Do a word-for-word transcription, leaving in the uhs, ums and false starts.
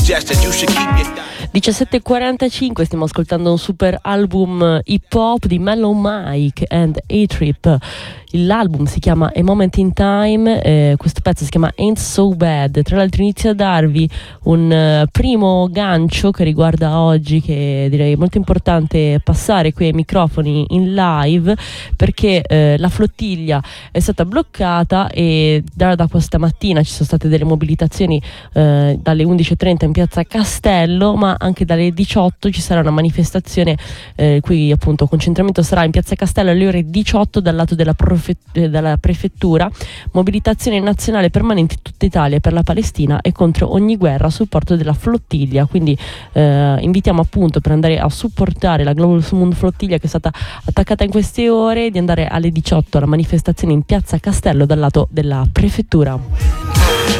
diciassette e quarantacinque, stiamo ascoltando un super album hip hop di Mellow Mike and A-Trip. L'album si chiama A Moment in Time, eh, questo pezzo si chiama Ain't So Bad. Tra l'altro inizio a darvi un uh, primo gancio che riguarda oggi, che direi molto importante passare qui ai microfoni in live, perché eh, la flottiglia è stata bloccata e da, da questa mattina ci sono state delle mobilitazioni eh, dalle undici e trenta in piazza Castello, ma anche dalle diciotto ci sarà una manifestazione, eh, qui appunto concentramento sarà in piazza Castello alle ore diciotto dal lato della prof- dalla prefettura. Mobilitazione nazionale permanente in tutta Italia per la Palestina e contro ogni guerra a supporto della flottiglia. Quindi eh, invitiamo appunto, per andare a supportare la Global Moon Flottiglia che è stata attaccata in queste ore, di andare alle diciotto alla manifestazione in piazza Castello dal lato della prefettura.